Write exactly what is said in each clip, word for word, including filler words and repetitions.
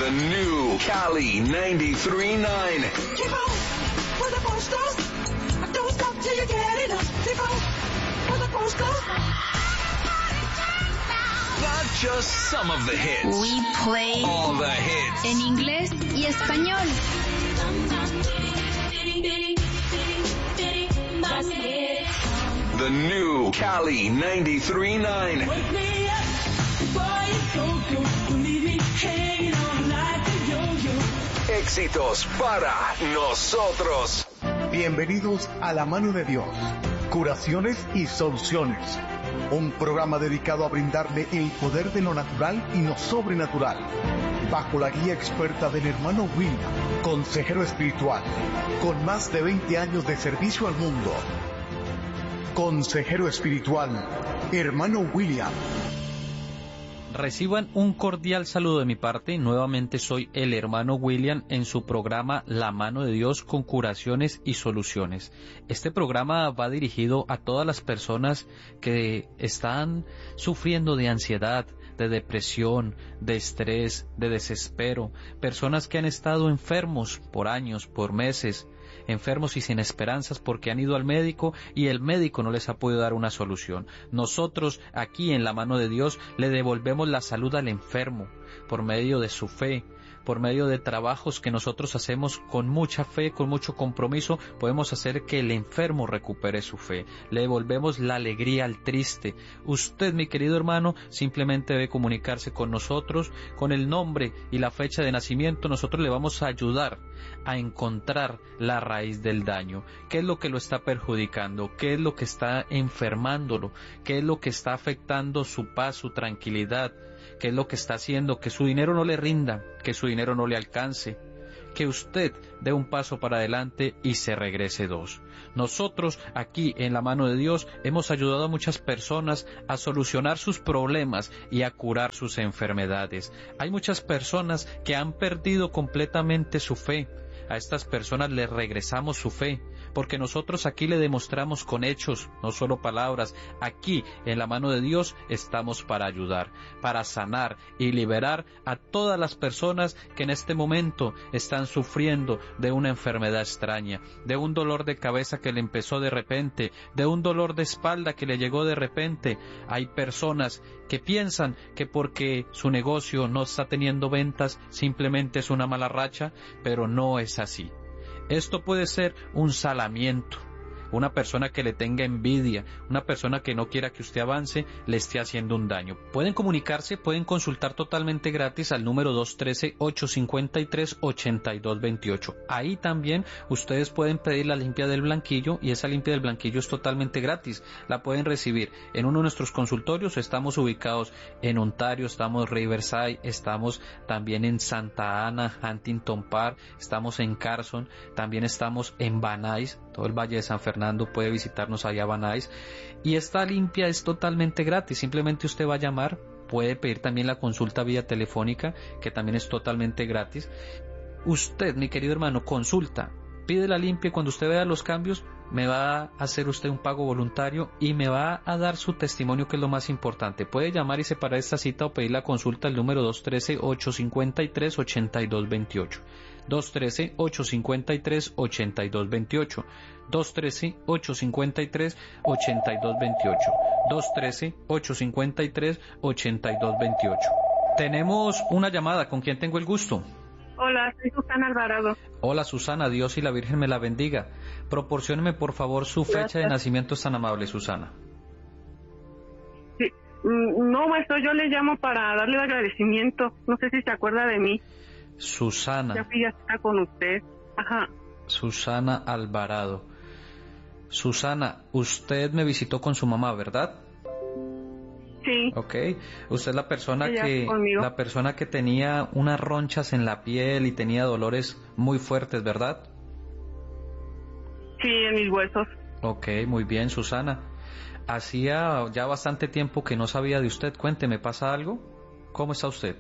The new Cali ninety-three point nine. Keep on, for the posters. Don't stop till you get enough. Keep on, for the posters. Not just some of the hits. We play all the hits. En inglés y español. The new Cali ninety-three point nine. Éxitos para nosotros. Bienvenidos a La Mano de Dios, curaciones y soluciones. Un programa dedicado a brindarle el poder de lo natural y lo sobrenatural, bajo la guía experta del hermano William, consejero espiritual, con más de veinte años de servicio al mundo. Consejero espiritual, hermano William. Reciban un cordial saludo de mi parte. Nuevamente soy el hermano William en su programa La Mano de Dios con curaciones y soluciones. Este programa va dirigido a todas las personas que están sufriendo de ansiedad, de depresión, de estrés, de desespero, personas que han estado enfermos por años, por meses, enfermos y sin esperanzas porque han ido al médico y el médico no les ha podido dar una solución. Nosotros aquí en La Mano de Dios le devolvemos la salud al enfermo por medio de su fe, por medio de trabajos que nosotros hacemos con mucha fe, con mucho compromiso, podemos hacer que el enfermo recupere su fe. Le devolvemos la alegría al triste. Usted, mi querido hermano, simplemente debe comunicarse con nosotros, con el nombre y la fecha de nacimiento. Nosotros le vamos a ayudar a encontrar la raíz del daño. ¿Qué es lo que lo está perjudicando? ¿Qué es lo que está enfermándolo? ¿Qué es lo que está afectando su paz, su tranquilidad? ¿Qué es lo que está haciendo que su dinero no le rinda, que su dinero no le alcance, que usted dé un paso para adelante y se regrese dos? Nosotros aquí en La Mano de Dios hemos ayudado a muchas personas a solucionar sus problemas y a curar sus enfermedades. Hay muchas personas que han perdido completamente su fe. A estas personas les regresamos su fe, porque nosotros aquí le demostramos con hechos, no solo palabras. Aquí en La Mano de Dios estamos para ayudar, para sanar y liberar a todas las personas que en este momento están sufriendo de una enfermedad extraña, de un dolor de cabeza que le empezó de repente, de un dolor de espalda que le llegó de repente. Hay personas que piensan que porque su negocio no está teniendo ventas, simplemente es una mala racha, pero no es así. Esto puede ser un salamiento. Una persona que le tenga envidia, una persona que no quiera que usted avance, le esté haciendo un daño. Pueden comunicarse, pueden consultar totalmente gratis al número dos uno tres, ocho cinco tres, ocho dos dos ocho. Ahí también ustedes pueden pedir la limpia del blanquillo y esa limpia del blanquillo es totalmente gratis. La pueden recibir en uno de nuestros consultorios. Estamos ubicados en Ontario, estamos en Riverside, estamos también en Santa Ana, Huntington Park, estamos en Carson, también estamos en Van Nuys, todo el Valle de San Fernando. Puede visitarnos allá a Van Nuys y esta limpia es totalmente gratis. Simplemente usted va a llamar, puede pedir también la consulta vía telefónica, que también es totalmente gratis. Usted, mi querido hermano, consulta, pide la limpia y cuando usted vea los cambios me va a hacer usted un pago voluntario y me va a dar su testimonio, que es lo más importante. Puede llamar y separar esta cita o pedir la consulta al número dos uno tres, ocho cinco tres, ocho dos dos ocho. dos uno tres, ocho cinco tres, ocho dos dos ocho. dos uno tres, ocho cinco tres, ocho dos dos ocho. dos uno tres, ocho cinco tres, ocho dos dos ocho. Tenemos una llamada. ¿Con quién tengo el gusto? Hola, soy Susana Alvarado. Hola Susana, Dios y la Virgen me la bendiga. Proporcióneme por favor su fecha Gracias. de nacimiento, es tan amable, Susana. Sí. No, maestro, yo le llamo para darle agradecimiento. No sé si se acuerda de mí. Susana. Ya fui ya está con usted. Ajá. Susana Alvarado. Susana, usted me visitó con su mamá, ¿verdad? Sí. Ok. Usted es la persona Ella que conmigo. la persona que tenía unas ronchas en la piel y tenía dolores muy fuertes, ¿verdad? Sí, en mis huesos. Ok, muy bien, Susana. Hacía ya bastante tiempo que no sabía de usted. Cuénteme, ¿pasa algo? ¿Cómo está usted?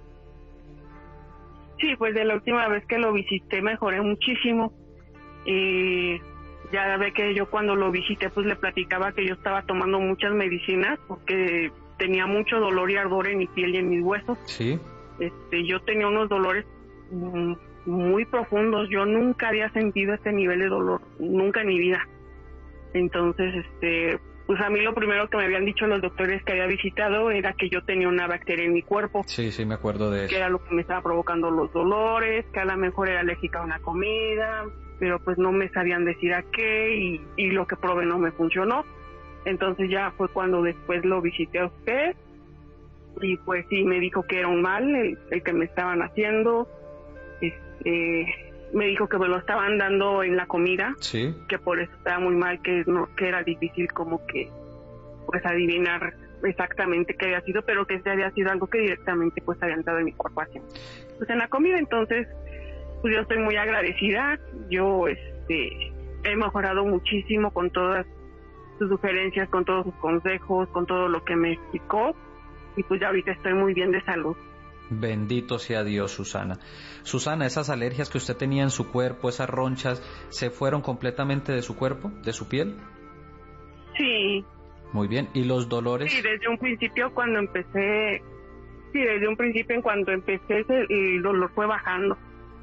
Sí, pues de la última vez que lo visité mejoré muchísimo. Y ya ve que yo cuando lo visité pues le platicaba que yo estaba tomando muchas medicinas porque tenía mucho dolor y ardor en mi piel y en mis huesos. Sí. Este, yo tenía unos dolores mm, muy profundos. Yo nunca había sentido este nivel de dolor, nunca en mi vida. Entonces, este, pues a mí lo primero que me habían dicho los doctores que había visitado era que yo tenía una bacteria en mi cuerpo. Sí, sí, me acuerdo de eso. Que era lo que me estaba provocando los dolores, que a lo mejor era alérgica a una comida, pero pues no me sabían decir a qué y, y lo que probé no me funcionó. Entonces ya fue cuando después lo visité a usted y pues sí me dijo que era un mal el, el que me estaban haciendo. Este, me dijo que me lo estaban dando en la comida, sí, que por eso estaba muy mal, que no, que era difícil como que pues adivinar exactamente qué había sido, pero que este había sido algo que directamente pues había entrado en mi cuerpo así, pues en la comida. Entonces pues yo estoy muy agradecida. Yo este he mejorado muchísimo con todas sus sugerencias, con todos sus consejos, con todo lo que me explicó, y pues ya ahorita estoy muy bien de salud. Bendito sea Dios, Susana. Susana, esas alergias que usted tenía en su cuerpo, esas ronchas, ¿se fueron completamente de su cuerpo, de su piel? Sí. Muy bien. ¿Y los dolores? Sí, desde un principio cuando empecé, sí, desde un principio en cuando empecé el dolor fue bajando.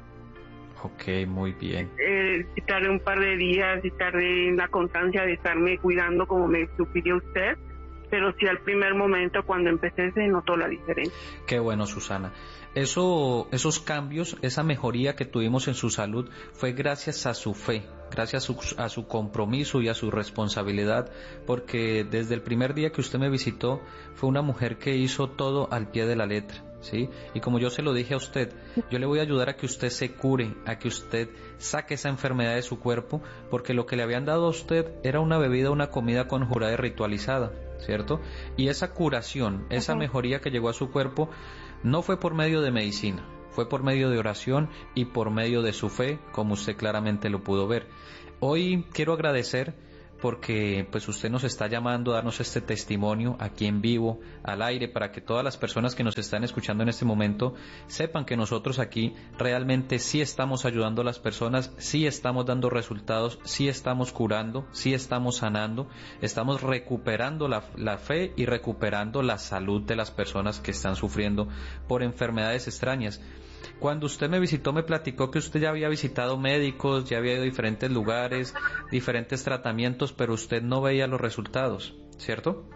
Ok, muy bien. Eh, tardé un par de días y tardé en la constancia de estarme cuidando como me sugirió usted, pero sí al primer momento cuando empecé se notó la diferencia. Qué bueno, Susana. Eso, esos cambios, esa mejoría que tuvimos en su salud fue gracias a su fe, gracias a su, a su compromiso y a su responsabilidad, porque desde el primer día que usted me visitó fue una mujer que hizo todo al pie de la letra, ¿sí? Y como yo se lo dije a usted, yo le voy a ayudar a que usted se cure, a que usted saque esa enfermedad de su cuerpo, porque lo que le habían dado a usted era una bebida, una comida conjurada y ritualizada, ¿cierto? Y esa curación, esa uh-huh. mejoría que llegó a su cuerpo no fue por medio de medicina, fue por medio de oración y por medio de su fe, como usted claramente lo pudo ver. Hoy quiero agradecer porque pues usted nos está llamando a darnos este testimonio aquí en vivo, al aire, para que todas las personas que nos están escuchando en este momento sepan que nosotros aquí realmente sí estamos ayudando a las personas, sí estamos dando resultados, sí estamos curando, sí estamos sanando, estamos recuperando la, la fe y recuperando la salud de las personas que están sufriendo por enfermedades extrañas. Cuando usted me visitó me platicó que usted ya había visitado médicos, ya había ido a diferentes lugares, diferentes tratamientos, pero usted no veía los resultados, ¿cierto?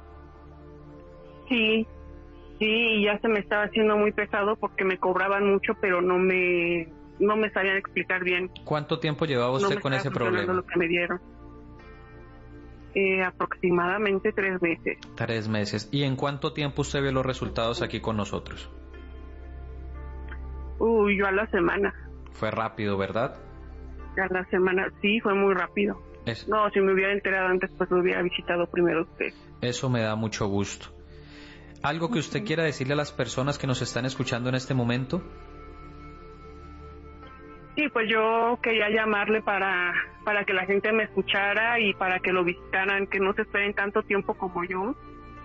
Sí, sí, y ya se me estaba haciendo muy pesado porque me cobraban mucho, pero no me no me sabían explicar bien. ¿Cuánto tiempo llevaba usted no con ese problema? Lo que me dieron. Eh, aproximadamente tres meses. Tres meses. ¿Y en cuánto tiempo usted vio los resultados aquí con nosotros? Uy, yo a la semana. Fue rápido, ¿verdad? A la semana, sí, fue muy rápido. Es... No, si me hubiera enterado antes, pues lo hubiera visitado primero usted. Eso me da mucho gusto. ¿Algo que usted quiera decirle a las personas que nos están escuchando en este momento? Sí, pues yo quería llamarle para, para que la gente me escuchara y para que lo visitaran, que no se esperen tanto tiempo como yo,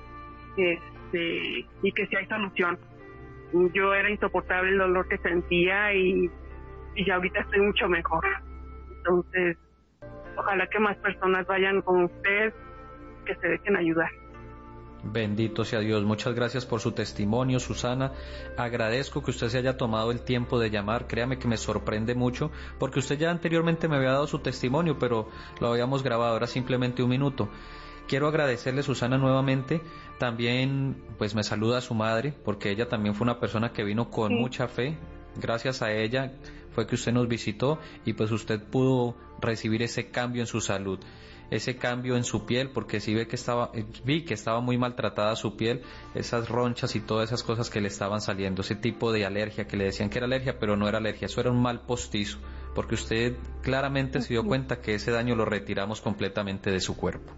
este, y que sí hay solución. Yo era insoportable el dolor que sentía y, y ya ahorita estoy mucho mejor. Entonces, ojalá que más personas vayan con usted, que se dejen ayudar. Bendito sea Dios. Muchas gracias por su testimonio, Susana. Agradezco que usted se haya tomado el tiempo de llamar. Créame que me sorprende mucho, porque usted ya anteriormente me había dado su testimonio, pero lo habíamos grabado, ahora simplemente un minuto. Quiero agradecerle, Susana, nuevamente. También pues me saluda a su madre, porque ella también fue una persona que vino con sí. mucha fe. Gracias a ella fue que usted nos visitó y pues usted pudo recibir ese cambio en su salud, ese cambio en su piel, porque sí ve que estaba, vi que estaba muy maltratada su piel, esas ronchas y todas esas cosas que le estaban saliendo, ese tipo de alergia que le decían que era alergia, pero no era alergia, eso era un mal postizo, porque usted claramente se dio cuenta que ese daño lo retiramos completamente de su cuerpo.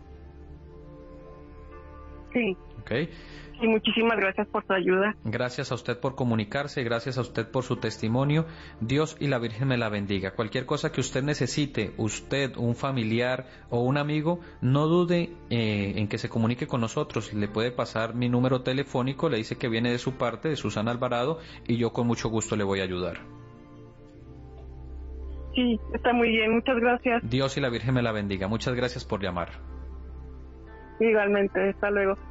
Sí. Okay. Y muchísimas gracias por su ayuda. Gracias a usted por comunicarse, gracias a usted por su testimonio. Dios y la Virgen me la bendiga. Cualquier cosa que usted necesite, usted, un familiar o un amigo, no dude eh, en que se comunique con nosotros. Le puede pasar mi número telefónico, le dice que viene de su parte, de Susana Alvarado, y yo con mucho gusto le voy a ayudar. Sí, está muy bien, muchas gracias. Dios y la Virgen me la bendiga. Muchas gracias por llamar. Igualmente, hasta luego.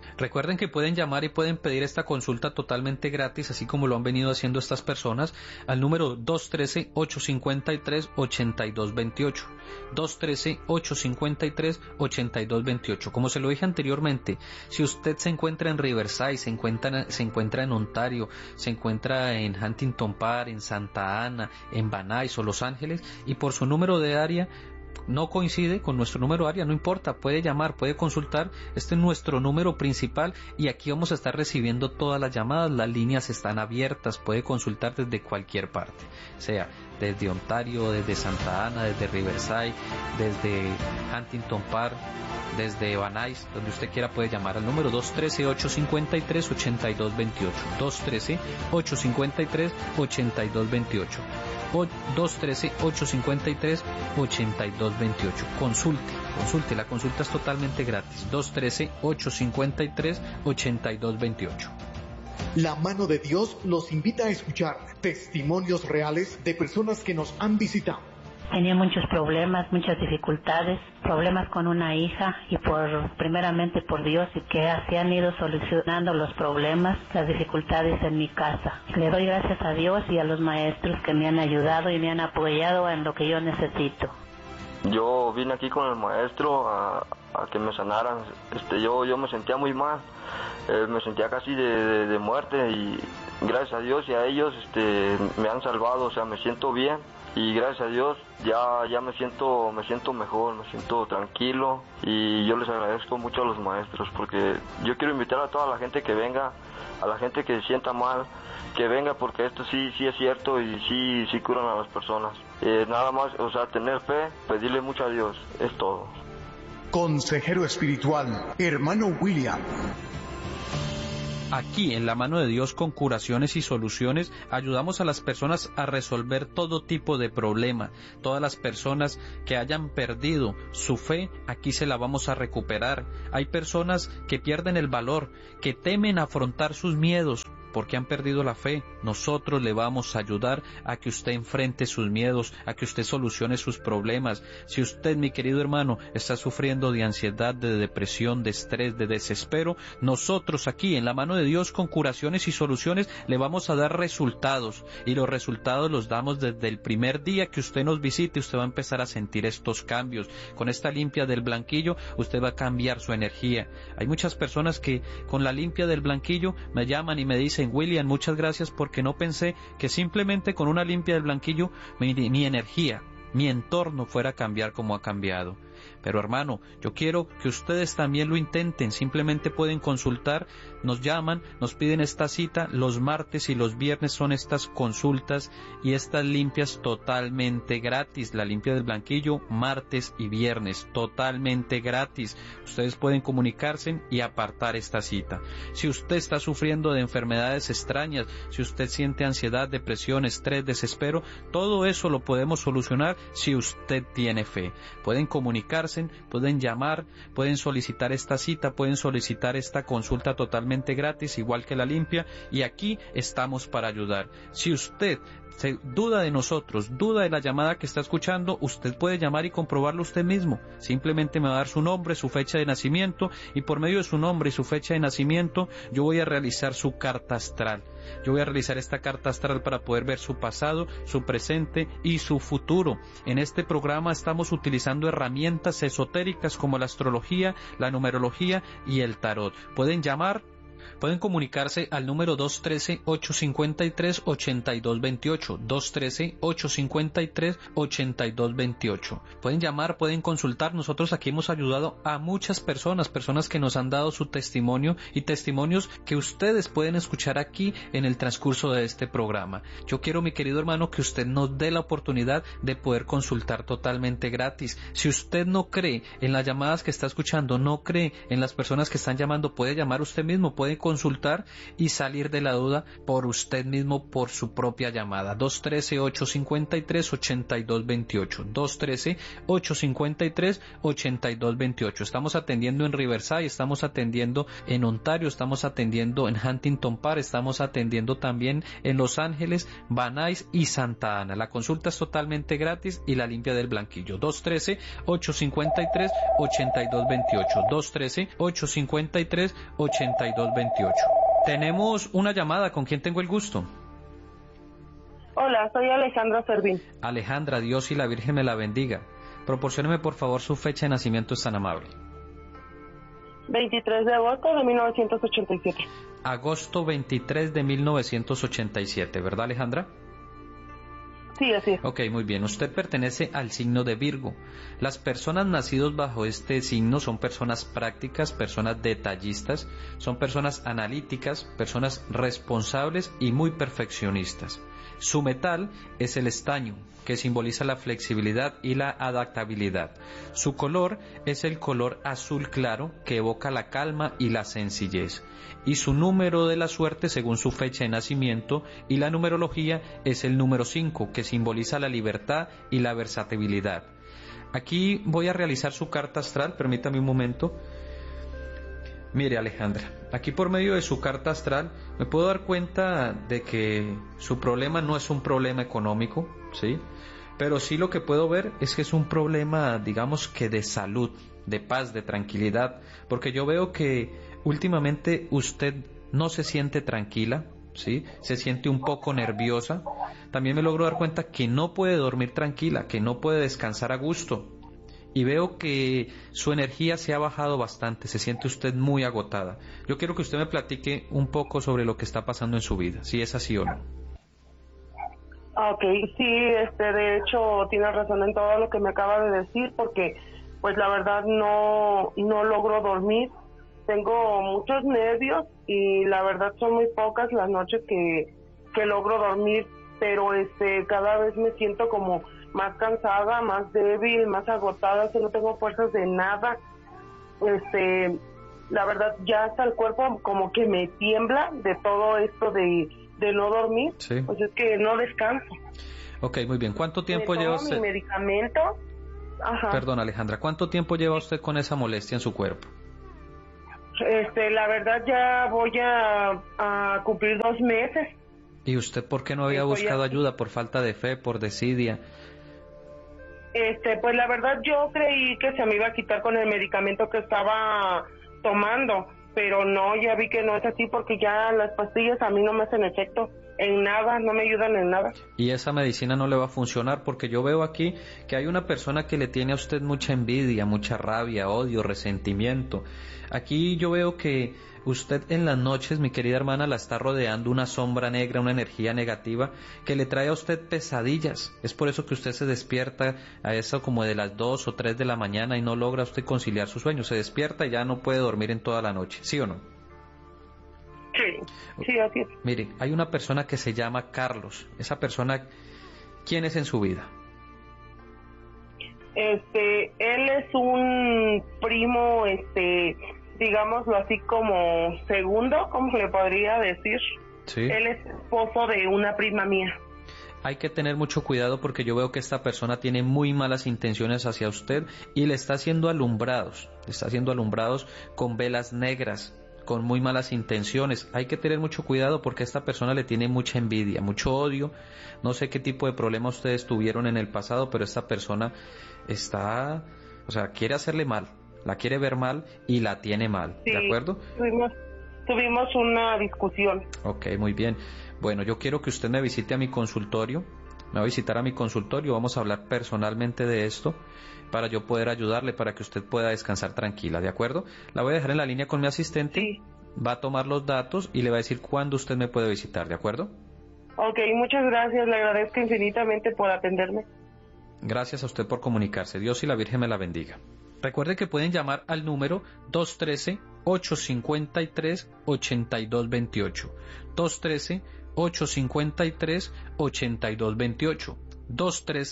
Recuerden que pueden llamar y pueden pedir esta consulta totalmente gratis, así como lo han venido haciendo estas personas, al número dos uno tres, ocho cinco tres, ocho dos dos ocho. dos uno tres, ocho cinco tres, ocho dos dos ocho. Como se lo dije anteriormente, si usted se encuentra en Riverside, se encuentra, se encuentra en Ontario, se encuentra en Huntington Park, en Santa Ana, en Van Nuys o Los Ángeles, y por su número de área no coincide con nuestro número área, no importa, puede llamar, puede consultar, este es nuestro número principal y aquí vamos a estar recibiendo todas las llamadas, las líneas están abiertas, puede consultar desde cualquier parte, sea desde Ontario, desde Santa Ana, desde Riverside, desde Huntington Park, desde Van Nuys, donde usted quiera puede llamar al número dos uno tres, ocho cinco tres, ocho dos dos ocho, dos uno tres, ocho cinco tres, ocho dos dos ocho. dos uno tres, ocho cinco tres, ocho dos dos ocho. Consulte, consulte, la consulta es totalmente gratis. dos uno tres, ocho cinco tres, ocho dos dos ocho. La mano de Dios los invita a escuchar testimonios reales de personas que nos han visitado. Tenía muchos problemas, muchas dificultades, problemas con una hija y por primeramente por Dios y que se han ido solucionando los problemas, las dificultades en mi casa. Le doy gracias a Dios y a los maestros que me han ayudado y me han apoyado en lo que yo necesito. Yo vine aquí con el maestro a, a que me sanaran. Este, yo, yo me sentía muy mal, eh, me sentía casi de, de, de muerte y gracias a Dios y a ellos este, me han salvado, o sea, me siento bien. Y gracias a Dios ya ya me siento me siento mejor, me siento tranquilo y yo les agradezco mucho a los maestros porque yo quiero invitar a toda la gente que venga, a la gente que se sienta mal, que venga porque esto sí sí es cierto y sí sí curan a las personas. Eh, nada más, o sea, tener fe, pedirle mucho a Dios, es todo. Consejero espiritual, hermano William. Aquí en La Mano de Dios con curaciones y soluciones ayudamos a las personas a resolver todo tipo de problema. Todas las personas que hayan perdido su fe, aquí se la vamos a recuperar. Hay personas que pierden el valor, que temen afrontar sus miedos porque han perdido la fe. Nosotros le vamos a ayudar a que usted enfrente sus miedos, a que usted solucione sus problemas. Si usted, mi querido hermano, está sufriendo de ansiedad, de depresión, de estrés, de desespero, nosotros aquí en La Mano de Dios con curaciones y soluciones le vamos a dar resultados y los resultados los damos desde el primer día que usted nos visite. Usted va a empezar a sentir estos cambios. Con esta limpia del blanquillo usted va a cambiar su energía. Hay muchas personas que con la limpia del blanquillo me llaman y me dicen: William, muchas gracias porque no pensé que simplemente con una limpia del blanquillo mi, mi energía, mi entorno fuera a cambiar como ha cambiado. Pero hermano, yo quiero que ustedes también lo intenten. Simplemente pueden consultar, nos llaman, nos piden esta cita. Los martes y los viernes son estas consultas y estas limpias totalmente gratis. La limpia del blanquillo, martes y viernes, totalmente gratis. Ustedes pueden comunicarse y apartar esta cita. Si usted está sufriendo de enfermedades extrañas, si usted siente ansiedad, depresión, estrés, desespero, todo eso lo podemos solucionar si usted tiene fe. Pueden comunicarse, pueden llamar, pueden solicitar esta cita, pueden solicitar esta consulta totalmente gratis, igual que la limpia, y aquí estamos para ayudar. Si usted se duda de nosotros, duda de la llamada que está escuchando, usted puede llamar y comprobarlo usted mismo. Simplemente me va a dar su nombre, su fecha de nacimiento, y por medio de su nombre y su fecha de nacimiento yo voy a realizar su carta astral. Yo voy a realizar esta carta astral para poder ver su pasado, su presente y su futuro. En este programa estamos utilizando herramientas esotéricas como la astrología, la numerología y el tarot. Pueden llamar, pueden comunicarse al número dos uno tres, ocho cinco tres, ocho dos dos ocho, dos uno tres, ocho cinco tres, ocho dos dos ocho. Pueden llamar, pueden consultar. Nosotros aquí hemos ayudado a muchas personas, personas que nos han dado su testimonio y testimonios que ustedes pueden escuchar aquí en el transcurso de este programa. Yo quiero, mi querido hermano, que usted nos dé la oportunidad de poder consultar totalmente gratis. Si usted no cree en las llamadas que está escuchando, no cree en las personas que están llamando, puede llamar usted mismo, puede puede consultar y salir de la duda por usted mismo, por su propia llamada. dos uno tres, ocho cinco tres, ocho dos dos ocho. dos uno tres, ocho cinco tres, ocho dos dos ocho. Estamos atendiendo en Riverside, estamos atendiendo en Ontario, estamos atendiendo en Huntington Park, estamos atendiendo también en Los Ángeles, Van Nuys y Santa Ana. La consulta es totalmente gratis y la limpia del blanquillo. dos uno tres, ocho cinco tres, ocho dos dos ocho. dos uno tres, ocho cinco tres, ocho dos dos ocho. Tenemos una llamada. ¿Con quién tengo el gusto? Hola, soy Alejandra Servín. Alejandra, Dios y la Virgen me la bendiga. Proporcióneme por favor su fecha de nacimiento, es tan amable. veintitrés de agosto de mil novecientos ochenta y siete. Agosto veintitrés de mil novecientos ochenta y siete, ¿verdad, Alejandra? Sí, así es. Ok, muy bien. Usted pertenece al signo de Virgo. Las personas nacidas bajo este signo son personas prácticas, personas detallistas, son personas analíticas, personas responsables y muy perfeccionistas. Su metal es el estaño, que simboliza la flexibilidad y la adaptabilidad. Su color es el color azul claro, que evoca la calma y la sencillez. Y su número de la suerte, según su fecha de nacimiento, y la numerología, es el número cinco, que simboliza la libertad y la versatilidad. Aquí voy a realizar su carta astral, permítame un momento. Mire, Alejandra, aquí por medio de su carta astral me puedo dar cuenta de que su problema no es un problema económico, ¿sí? Pero sí lo que puedo ver es que es un problema, digamos que de salud, de paz, de tranquilidad, porque yo veo que últimamente usted no se siente tranquila, ¿sí? Se siente un poco nerviosa. También me logro dar cuenta que no puede dormir tranquila, que no puede descansar a gusto. Y veo que su energía se ha bajado bastante, se siente usted muy agotada. Yo quiero que usted me platique un poco sobre lo que está pasando en su vida, si es así o no. Ok, sí, este, de hecho tiene razón en todo lo que me acaba de decir, porque pues la verdad no, no logro dormir. Tengo muchos nervios y la verdad son muy pocas las noches que, que logro dormir, pero este, cada vez me siento como más cansada, más débil, más agotada, que no tengo fuerzas de nada. Este, la verdad ya hasta el cuerpo como que me tiembla de todo esto de, de no dormir, sí. Pues es que no descanso. Ok, muy bien. ¿Cuánto tiempo me lleva tomo usted? Mi medicamento. Ajá. Perdón, Alejandra, ¿cuánto tiempo lleva usted con esa molestia en su cuerpo? Este, la verdad ya voy a, a cumplir dos meses. ¿Y usted por qué no había Estoy buscado aquí. ayuda? ¿Por falta de fe, por desidia? Este, pues la verdad yo creí que se me iba a quitar con el medicamento que estaba tomando, pero no, ya vi que no es así, porque ya las pastillas a mí no me hacen efecto en nada, no me ayudan en nada. Y esa medicina no le va a funcionar, porque yo veo aquí que hay una persona que le tiene a usted mucha envidia, mucha rabia, odio, resentimiento. Aquí yo veo que usted en las noches, mi querida hermana, la está rodeando una sombra negra, una energía negativa que le trae a usted pesadillas. Es por eso que usted se despierta a eso como de las dos o tres de la mañana y no logra usted conciliar su sueño. Se despierta y ya no puede dormir en toda la noche, ¿sí o no? Sí, sí, así es. Mire, hay una persona que se llama Carlos. Esa persona, ¿quién es en su vida? Este, él es un primo, este, digámoslo así como segundo, ¿cómo le podría decir? Sí. Él es esposo de una prima mía. Hay que tener mucho cuidado porque yo veo que esta persona tiene muy malas intenciones hacia usted y le está haciendo alumbrados, le está haciendo alumbrados con velas negras, con muy malas intenciones. Hay que tener mucho cuidado porque a esta persona le tiene mucha envidia, mucho odio. No sé qué tipo de problema ustedes tuvieron en el pasado, pero esta persona está, o sea, quiere hacerle mal, la quiere ver mal y la tiene mal, sí, ¿de acuerdo? Tuvimos, tuvimos una discusión. Ok, muy bien. Bueno, yo quiero que usted me visite a mi consultorio, me va a visitar a mi consultorio, vamos a hablar personalmente de esto para yo poder ayudarle, para que usted pueda descansar tranquila, ¿de acuerdo? La voy a dejar en la línea con mi asistente, sí. Va a tomar los datos y le va a decir cuándo usted me puede visitar, ¿de acuerdo? Ok, muchas gracias, le agradezco infinitamente por atenderme. Gracias a usted por comunicarse, Dios y la Virgen me la bendiga. Recuerde que pueden llamar al número dos uno tres, ocho cinco tres, ocho dos dos ocho, dos uno tres, ocho cinco tres, ocho dos dos ocho, dos uno tres,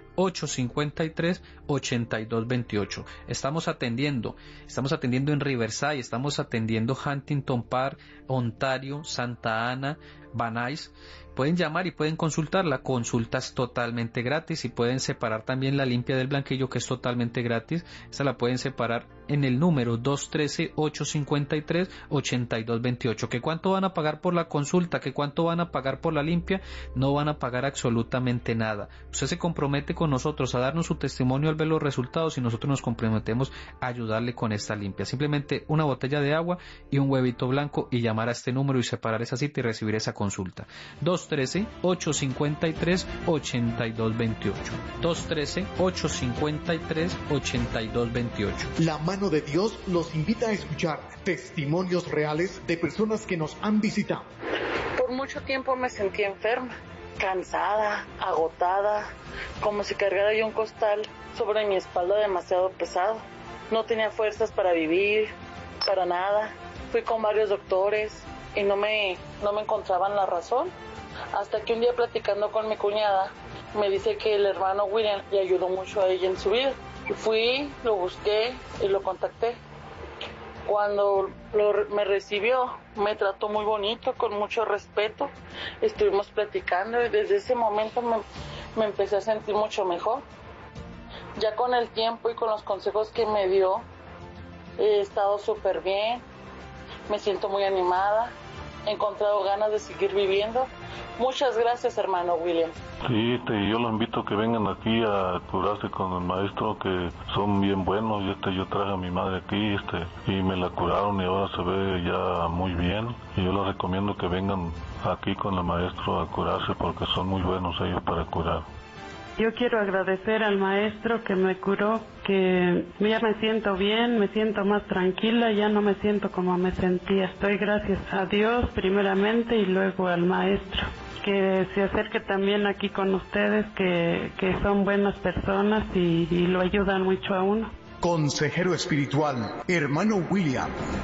ocho cinco tres, ocho dos dos ocho. Estamos atendiendo, estamos atendiendo en Riverside, estamos atendiendo Huntington Park, Ontario, Santa Ana, Van Nuys. Pueden llamar y pueden consultar. La consulta es totalmente gratis y pueden separar también la limpia del blanquillo, que es totalmente gratis. Esa la pueden separar en el número dos uno tres, ocho cinco tres, ocho dos dos ocho. ¿Que cuánto van a pagar por la consulta? ¿Que cuánto van a pagar por la limpia? No van a pagar absolutamente nada. Usted se compromete con nosotros a darnos su testimonio al ver los resultados y nosotros nos comprometemos a ayudarle con esta limpia. Simplemente una botella de agua y un huevito blanco y llamar a este número y separar esa cita y recibir esa consulta. dos uno tres, ocho cinco tres, ocho dos dos ocho. dos uno tres, ocho cinco tres, ocho dos dos ocho. La mano de Dios los invita a escuchar testimonios reales de personas que nos han visitado. Por mucho tiempo me sentí enferma, cansada, agotada, como si cargara yo un costal sobre mi espalda demasiado pesado. No tenía fuerzas para vivir, para nada. Fui con varios doctores y no me, no me encontraban la razón. Hasta que un día, platicando con mi cuñada, me dice que el hermano William le ayudó mucho a ella en su vida. Y fui, lo busqué y lo contacté. Cuando lo, me recibió, me trató muy bonito, con mucho respeto. Estuvimos platicando y desde ese momento me, me empecé a sentir mucho mejor. Ya con el tiempo y con los consejos que me dio, he estado súper bien. Me siento muy animada. He encontrado ganas de seguir viviendo. Muchas gracias, hermano William. Sí, este, yo los invito a que vengan aquí a curarse con el maestro, que son bien buenos. Y este, yo traje a mi madre aquí este, y me la curaron y ahora se ve ya muy bien. Y yo les recomiendo que vengan aquí con el maestro a curarse porque son muy buenos ellos para curar. Yo quiero agradecer al maestro que me curó, que ya me siento bien, me siento más tranquila, ya no me siento como me sentía. Estoy gracias a Dios primeramente y luego al maestro. Que se acerque también aquí con ustedes, que, que son buenas personas y, y lo ayudan mucho a uno. Consejero espiritual, hermano William.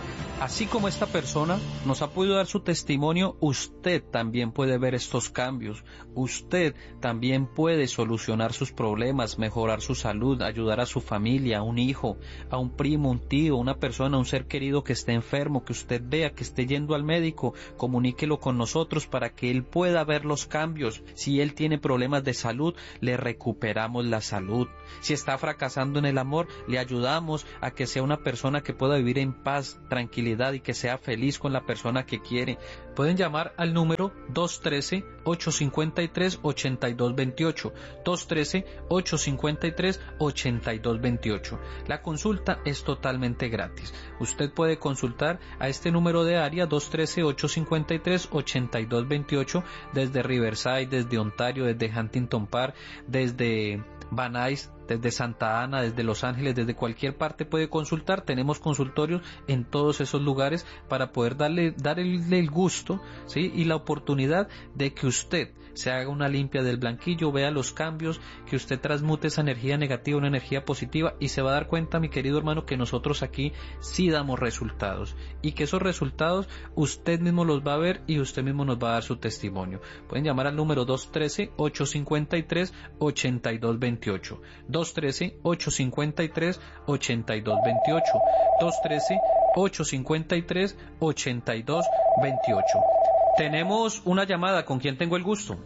Así como esta persona nos ha podido dar su testimonio, usted también puede ver estos cambios. Usted también puede solucionar sus problemas, mejorar su salud, ayudar a su familia, a un hijo, a un primo, un tío, una persona, un ser querido que esté enfermo, que usted vea que esté yendo al médico. Comuníquelo con nosotros para que él pueda ver los cambios. Si él tiene problemas de salud, le recuperamos la salud. Si está fracasando en el amor, le ayudamos a que sea una persona que pueda vivir en paz, tranquilidad y que sea feliz con la persona que quiere. Pueden llamar al número dos uno tres, ocho cinco tres, ocho dos dos ocho, dos uno tres, ocho cinco tres, ocho dos dos ocho. La consulta es totalmente gratis. Usted puede consultar a este número de área dos uno tres, ocho cinco tres, ocho dos dos ocho desde Riverside, desde Ontario, desde Huntington Park, desde Van Nuys, desde Santa Ana, desde Los Ángeles, desde cualquier parte puede consultar. Tenemos consultorios en todos esos lugares para poder darle, darle el gusto, ¿sí? Y la oportunidad de que usted se haga una limpia del blanquillo, vea los cambios, que usted transmute esa energía negativa a una energía positiva y se va a dar cuenta, mi querido hermano, que nosotros aquí sí damos resultados y que esos resultados usted mismo los va a ver y usted mismo nos va a dar su testimonio. Pueden llamar al número dos uno tres, ocho cinco tres, ocho dos dos ocho. dos uno tres, ocho cinco tres, ocho dos dos ocho, dos uno tres, ocho cinco tres, ocho dos dos ocho. Tenemos una llamada. ¿Con quién tengo el gusto?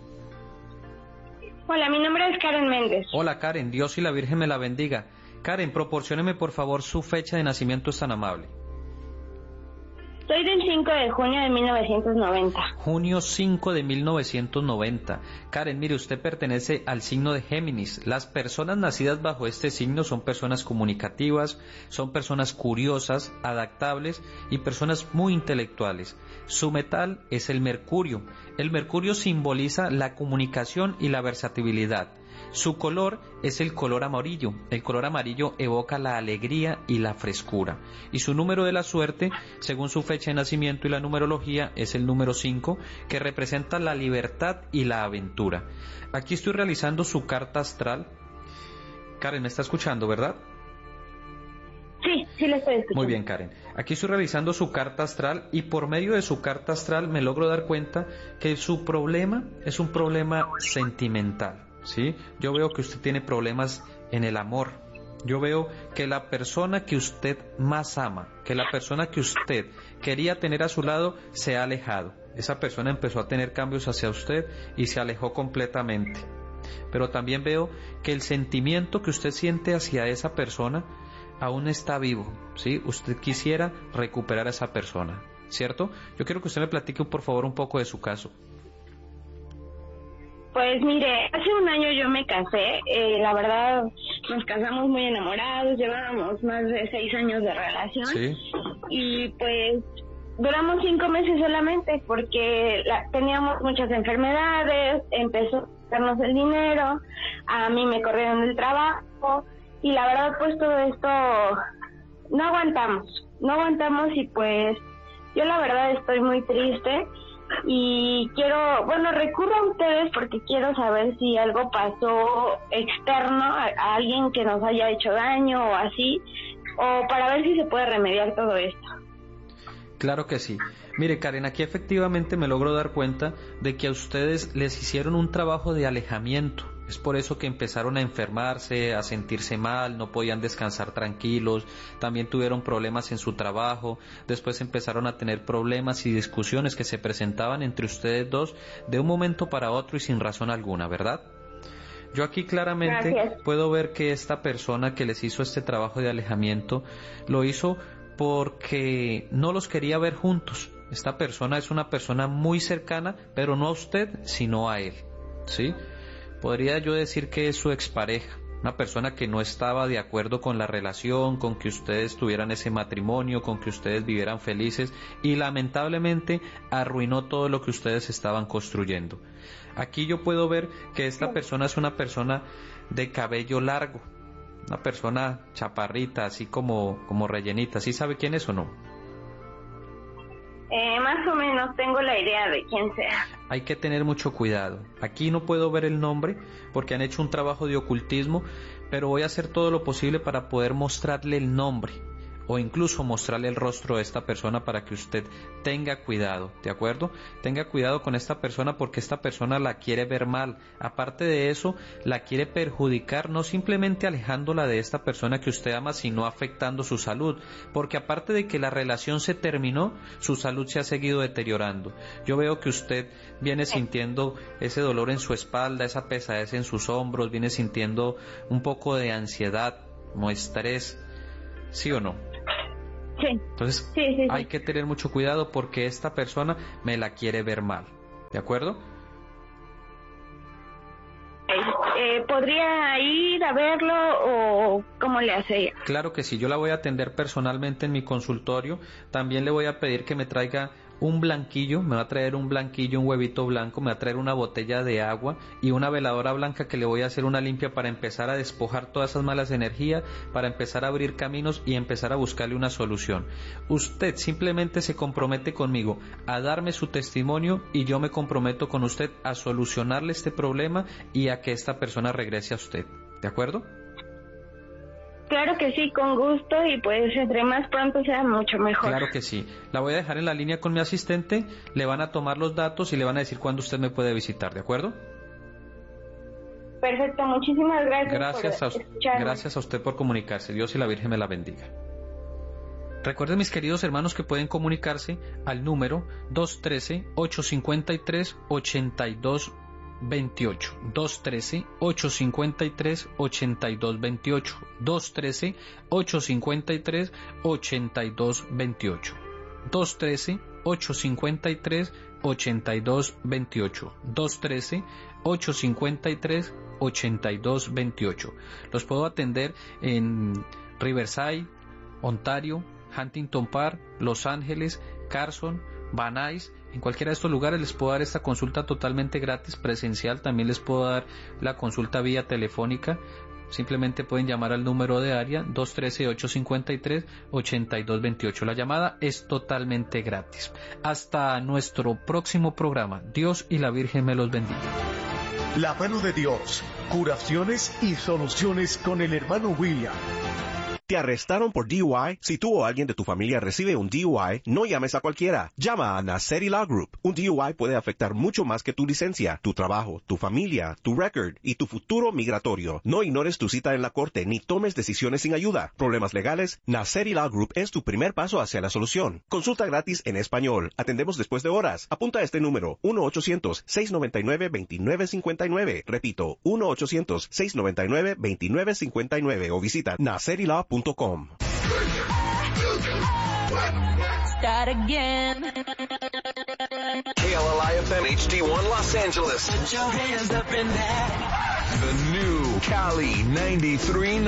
Hola, mi nombre es Karen Méndez. Hola Karen, Dios y la Virgen me la bendiga. Karen, proporcióneme por favor su fecha de nacimiento, es tan amable. Soy del cinco de junio de mil novecientos noventa. Junio cinco de mil novecientos noventa. Karen, mire, usted pertenece al signo de Géminis. Las personas nacidas bajo este signo son personas comunicativas, son personas curiosas, adaptables y personas muy intelectuales. Su metal es el mercurio. El mercurio simboliza la comunicación y la versatilidad. Su color es el color amarillo. El color amarillo evoca la alegría y la frescura. Y su número de la suerte, según su fecha de nacimiento y la numerología, es el número cinco, que representa la libertad y la aventura. Aquí estoy realizando su carta astral. Karen, ¿me está escuchando, verdad? Sí, sí le estoy escuchando. Muy bien, Karen. Aquí estoy revisando su carta astral y por medio de su carta astral me logro dar cuenta que su problema es un problema sentimental. ¿sí? Yo veo que usted tiene problemas en el amor. Yo veo que la persona que usted más ama, que la persona que usted quería tener a su lado, se ha alejado. Esa persona empezó a tener cambios hacia usted y se alejó completamente. Pero también veo que el sentimiento que usted siente hacia esa persona aún está vivo, ¿sí? Usted quisiera recuperar a esa persona, ¿cierto? Yo quiero que usted me platique, por favor, un poco de su caso. Pues mire, hace un año yo me casé, eh, la verdad nos casamos muy enamorados, llevábamos más de seis años de relación. Sí. Y pues duramos cinco meses solamente porque la, teníamos muchas enfermedades, empezó a darnos el dinero, a mí me corrieron del trabajo y la verdad pues todo esto no aguantamos, no aguantamos y pues yo la verdad estoy muy triste. Y quiero, bueno, recurro a ustedes porque quiero saber si algo pasó externo a, a alguien que nos haya hecho daño o así, o para ver si se puede remediar todo esto. Claro que sí. Mire, Karen, aquí efectivamente me logro dar cuenta de que a ustedes les hicieron un trabajo de alejamiento. Es por eso que empezaron a enfermarse, a sentirse mal, no podían descansar tranquilos, también tuvieron problemas en su trabajo, después empezaron a tener problemas y discusiones que se presentaban entre ustedes dos de un momento para otro y sin razón alguna, ¿verdad? Yo aquí claramente Gracias. Puedo ver que esta persona que les hizo este trabajo de alejamiento lo hizo porque no los quería ver juntos. Esta persona es una persona muy cercana, pero no a usted, sino a él, ¿sí? Podría yo decir que es su expareja, una persona que no estaba de acuerdo con la relación, con que ustedes tuvieran ese matrimonio, con que ustedes vivieran felices y lamentablemente arruinó todo lo que ustedes estaban construyendo. Aquí yo puedo ver que esta persona es una persona de cabello largo, una persona chaparrita, así como, como rellenita. ¿Sí sabe quién es o no? Eh, más o menos tengo la idea de quién sea. Hay que tener mucho cuidado. Aquí no puedo ver el nombre porque han hecho un trabajo de ocultismo, pero voy a hacer todo lo posible para poder mostrarle el nombre o incluso mostrarle el rostro de esta persona para que usted tenga cuidado, ¿de acuerdo? Tenga cuidado con esta persona porque esta persona la quiere ver mal. Aparte de eso, la quiere perjudicar, no simplemente alejándola de esta persona que usted ama, sino afectando su salud, porque aparte de que la relación se terminó, su salud se ha seguido deteriorando. Yo veo que usted viene sintiendo ese dolor en su espalda, esa pesadez en sus hombros, viene sintiendo un poco de ansiedad, como estrés, ¿sí o no? Sí. Entonces sí, sí, sí. hay que tener mucho cuidado porque esta persona me la quiere ver mal, ¿de acuerdo? Eh, ¿Podría ir a verlo o cómo le hace? Claro que sí, yo la voy a atender personalmente en mi consultorio. También le voy a pedir que me traiga un blanquillo, me va a traer un blanquillo, un huevito blanco, me va a traer una botella de agua y una veladora blanca que le voy a hacer una limpia para empezar a despojar todas esas malas energías, para empezar a abrir caminos y empezar a buscarle una solución. Usted simplemente se compromete conmigo a darme su testimonio y yo me comprometo con usted a solucionarle este problema y a que esta persona regrese a usted, ¿de acuerdo? Claro que sí, con gusto, y pues entre más pronto sea mucho mejor. Claro que sí. La voy a dejar en la línea con mi asistente, le van a tomar los datos y le van a decir cuándo usted me puede visitar, ¿de acuerdo? Perfecto, muchísimas gracias. Gracias por a, escucharme. gracias a usted por comunicarse. Dios y la Virgen me la bendiga. Recuerden, mis queridos hermanos, que pueden comunicarse al número dos uno tres, ocho cinco tres, ocho dos veintiocho, dos uno tres, ocho cinco tres, ocho dos veintiocho, dos uno tres, ocho cinco tres, ocho dos veintiocho, dos uno tres, ocho cinco tres, ocho dos veintiocho, dos uno tres, ocho cinco tres, ocho dos veintiocho. Los puedo atender en Riverside, Ontario, Huntington Park, Los Ángeles, Carson, Van Nuys. En cualquiera de estos lugares les puedo dar esta consulta totalmente gratis, presencial. También les puedo dar la consulta vía telefónica. Simplemente pueden llamar al número de área dos uno tres, ocho cinco tres, ocho dos veintiocho. La llamada es totalmente gratis. Hasta nuestro próximo programa. Dios y la Virgen me los bendiga. La mano de Dios, curaciones y soluciones con el hermano William. ¿Te arrestaron por D U I? Si tú o alguien de tu familia recibe un D U I, no llames a cualquiera. Llama a Nasseri Law Group. Un D U I puede afectar mucho más que tu licencia, tu trabajo, tu familia, tu record y tu futuro migratorio. No ignores tu cita en la corte ni tomes decisiones sin ayuda. Problemas legales, Nasseri Law Group es tu primer paso hacia la solución. Consulta gratis en español. Atendemos después de horas. Apunta este número, uno ochocientos, seiscientos noventa y nueve, veintinueve cincuenta y nueve. Repito, uno ochocientos, seiscientos noventa y nueve, veintinueve cincuenta y nueve o visita nasseri law punto com. Start again. K L L I F M H D one Los Angeles. Put your hands up in that. The new Cali ninety-three point nine.